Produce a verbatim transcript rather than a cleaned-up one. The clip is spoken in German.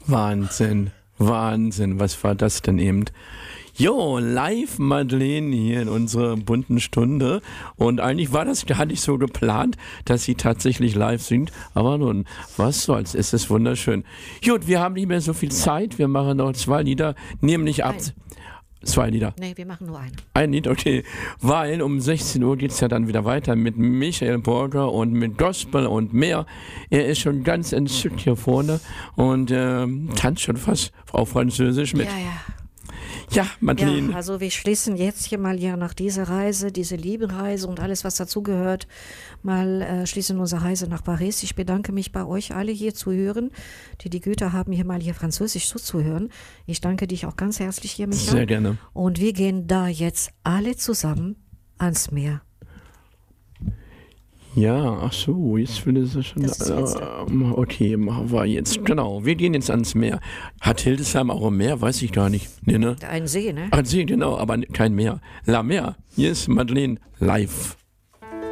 Wahnsinn, Wahnsinn, was war das denn eben? Jo, live Madeleine hier in unserer bunten Stunde. Und eigentlich war das, da hatte ich so geplant, dass sie tatsächlich live singt. Aber nun, was soll's, es ist wunderschön. Gut, wir haben nicht mehr so viel Zeit. Wir machen noch zwei Lieder, nämlich ab... Nein. Zwei Lieder. Nee, wir machen nur einen. Ein Lied, okay. Weil um sechzehn Uhr geht es ja dann wieder weiter mit Michael Borger und mit Gospel und mehr. Er ist schon ganz entzückt hier vorne und äh, tanzt schon fast auf Französisch mit. Ja, ja. Ja, Madeleine. Ja, also wir schließen jetzt hier mal ja nach dieser Reise, diese Liebereise und alles, was dazugehört, mal äh, schließen unsere Reise nach Paris. Ich bedanke mich bei euch alle hier zu hören, die die Güte haben, hier mal hier Französisch zuzuhören. Ich danke dich auch ganz herzlich hier, Michael. Sehr gerne. Und wir gehen da jetzt alle zusammen ans Meer. Ja, ach so, jetzt will es schon. Das ist jetzt, Äh, okay, machen wir jetzt. Genau, wir gehen jetzt ans Meer. Hat Hildesheim auch ein Meer? Weiß ich gar nicht. Nee, ne? Ein See, ne? Ein See, genau, aber kein Meer. La Mer. Hier ist Madeleine live.